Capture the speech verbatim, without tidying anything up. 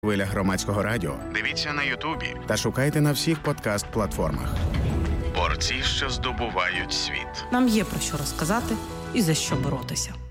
Хвиля громадського радіо. Дивіться на Ютубі та шукайте на всіх подкаст-платформах. Борці, що здобувають світ. Нам є про що розказати і за що боротися.